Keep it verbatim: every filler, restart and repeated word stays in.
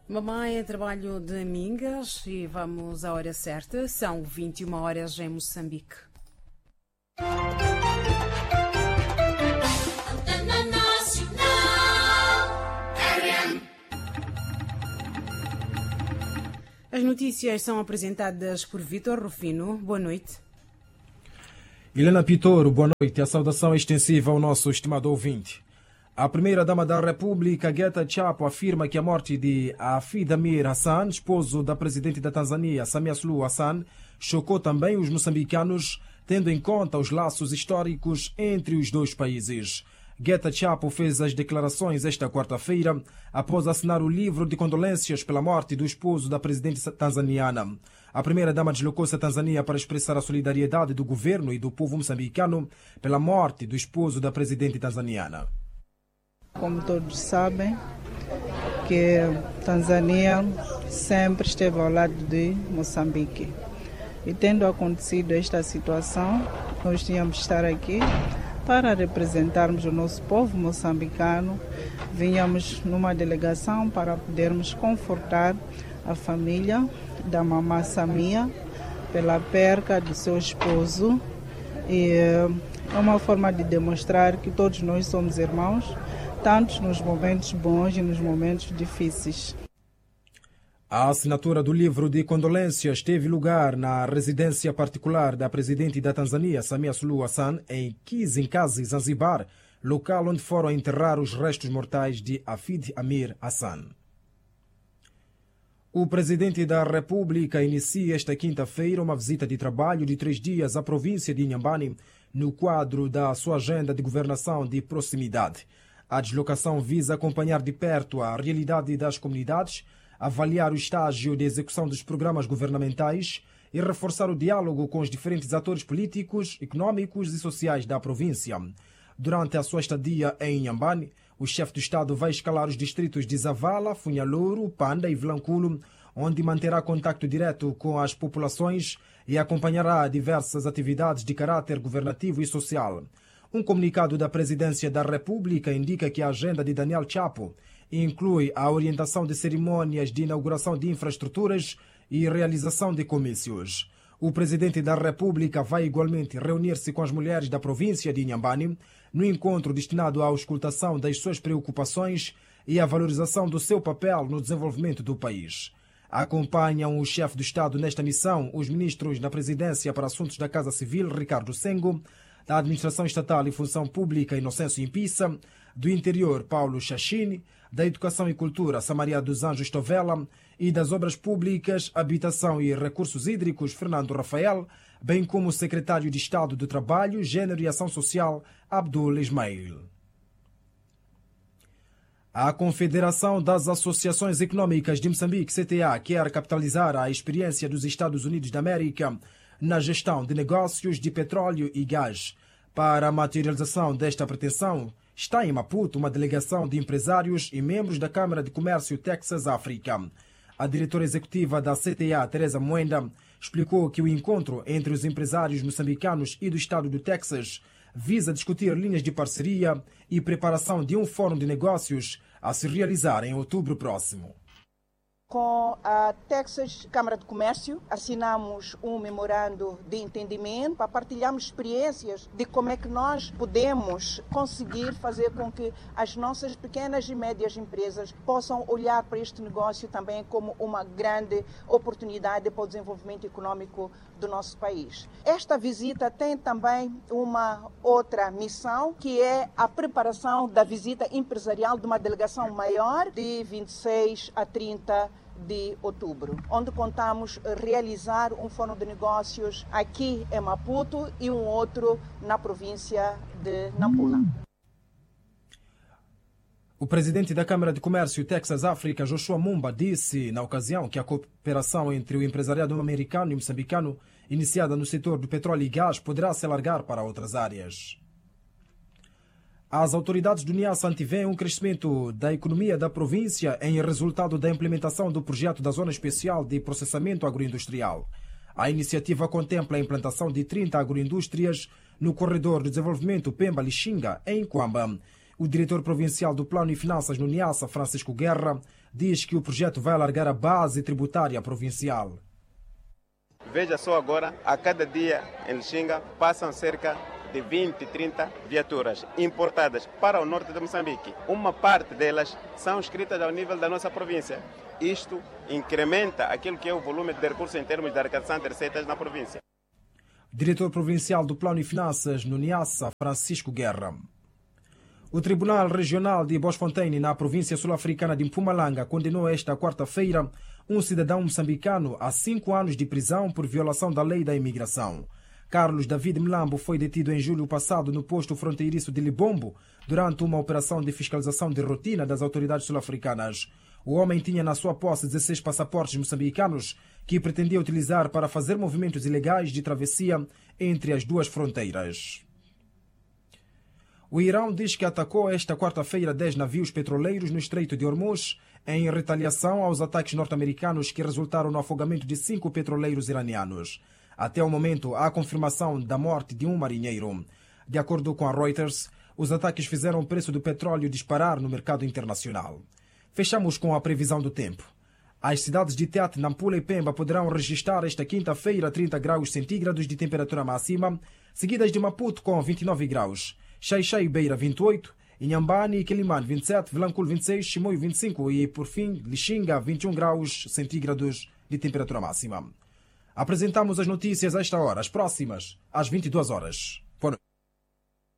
Mamãe é trabalho de Mingas e vamos à hora certa. São vinte e uma horas em Moçambique. As notícias são apresentadas por Vítor Rufino. Boa noite. Helena Pitoro, boa noite. A saudação é extensiva ao nosso estimado ouvinte. A primeira-dama da República, Geta Chapo, afirma que a morte de Hafid Amir Hassan, esposo da presidente da Tanzânia, Samia Suluhu Hassan, chocou também os moçambicanos, tendo em conta os laços históricos entre os dois países. Geta Chapo fez as declarações esta quarta-feira após assinar o livro de condolências pela morte do esposo da presidente tanzaniana. A primeira-dama deslocou-se à Tanzânia para expressar a solidariedade do governo e do povo moçambicano pela morte do esposo da presidente tanzaniana. Como todos sabem, que Tanzânia sempre esteve ao lado de Moçambique. E tendo acontecido esta situação, nós tínhamos de estar aqui para representarmos o nosso povo moçambicano. Vínhamos numa delegação para podermos confortar a família da mamã Samia pela perca do seu esposo. E é uma forma de demonstrar que todos nós somos irmãos, tanto nos momentos bons e nos momentos difíceis. A assinatura do livro de condolências teve lugar na residência particular da presidente da Tanzânia, Samia Suluhu Hassan, em Kizimkazi, Zanzibar, local onde foram enterrar os restos mortais de Hafid Amir Hassan. O presidente da República inicia esta quinta-feira uma visita de trabalho de três dias à província de Inhambane, no quadro da sua agenda de governação de proximidade. A deslocação visa acompanhar de perto a realidade das comunidades, avaliar o estágio de execução dos programas governamentais e reforçar o diálogo com os diferentes atores políticos, econômicos e sociais da província. Durante a sua estadia em Inhambane, o chefe do Estado vai escalar os distritos de Zavala, Funhalouro, Panda e Vilanculo, onde manterá contacto direto com as populações e acompanhará diversas atividades de caráter governativo e social. Um comunicado da Presidência da República indica que a agenda de Daniel Chapo inclui a orientação de cerimônias de inauguração de infraestruturas e realização de comícios. O Presidente da República vai igualmente reunir-se com as mulheres da província de Inhambane no encontro destinado à auscultação das suas preocupações e à valorização do seu papel no desenvolvimento do país. Acompanham o chefe do Estado nesta missão os ministros da Presidência para Assuntos da Casa Civil, Ricardo Sengo, da Administração Estatal e Função Pública, Inocêncio Impissa, do Interior, Paulo Chachine, da Educação e Cultura, Samaria dos Anjos Tovela, e das Obras Públicas, Habitação e Recursos Hídricos, Fernando Rafael, bem como o Secretário de Estado do Trabalho, Gênero e Ação Social, Abdul Ismail. A Confederação das Associações Econômicas de Moçambique, C T A, quer capitalizar a experiência dos Estados Unidos da América na gestão de negócios de petróleo e gás. Para a materialização desta pretensão, está em Maputo uma delegação de empresários e membros da Câmara de Comércio Texas-África. A diretora executiva da C T A, Teresa Moenda, explicou que o encontro entre os empresários moçambicanos e do estado do Texas visa discutir linhas de parceria e preparação de um fórum de negócios a se realizar em outubro próximo. Com a Texas Câmara de Comércio, assinamos um memorando de entendimento para partilharmos experiências de como é que nós podemos conseguir fazer com que as nossas pequenas e médias empresas possam olhar para este negócio também como uma grande oportunidade para o desenvolvimento econômico do nosso país. Esta visita tem também uma outra missão, que é a preparação da visita empresarial de uma delegação maior de vinte e seis a trinta de outubro, onde contamos realizar um fórum de negócios aqui em Maputo e um outro na província de Nampula. O presidente da Câmara de Comércio Texas-África, Joshua Mumba, disse na ocasião que a cooperação entre o empresariado americano e moçambicano, iniciada no setor do petróleo e gás, poderá se alargar para outras áreas. As autoridades do Niassa antevêem um crescimento da economia da província em resultado da implementação do projeto da Zona Especial de Processamento Agroindustrial. A iniciativa contempla a implantação de trinta agroindústrias no corredor de desenvolvimento Pemba-Lixinga, em Quamba. O diretor provincial do Plano e Finanças no Niassa, Francisco Guerra, diz que o projeto vai alargar a base tributária provincial. Veja só agora, a cada dia em Lixinga passam cerca de vinte, trinta viaturas importadas para o norte de Moçambique. Uma parte delas são inscritas ao nível da nossa província. Isto incrementa aquilo que é o volume de recursos em termos de arrecadação de receitas na província. Diretor provincial do Plano e Finanças no Niassa, Francisco Guerra. O Tribunal Regional de Bosfontein, na província sul-africana de Mpumalanga, condenou esta quarta-feira um cidadão moçambicano a cinco anos de prisão por violação da lei da imigração. Carlos David Mlambo foi detido em julho passado no posto fronteiriço de Libombo durante uma operação de fiscalização de rotina das autoridades sul-africanas. O homem tinha na sua posse dezesseis passaportes moçambicanos que pretendia utilizar para fazer movimentos ilegais de travessia entre as duas fronteiras. O Irão diz que atacou esta quarta-feira dez navios petroleiros no Estreito de Hormuz em retaliação aos ataques norte-americanos que resultaram no afogamento de cinco petroleiros iranianos. Até o momento, há confirmação da morte de um marinheiro. De acordo com a Reuters, os ataques fizeram o preço do petróleo disparar no mercado internacional. Fechamos com a previsão do tempo. As cidades de Tete, Nampula e Pemba poderão registrar esta quinta-feira trinta graus centígrados de temperatura máxima, seguidas de Maputo com vinte e nove graus, Xai-Xai e Beira vinte e oito, Inhambane e Quelimane vinte e sete, Vilanculo vinte e seis, Chimoio vinte e cinco e, por fim, Lixinga vinte e um graus centígrados de temperatura máxima. Apresentamos as notícias a esta hora, as próximas às vinte e duas horas.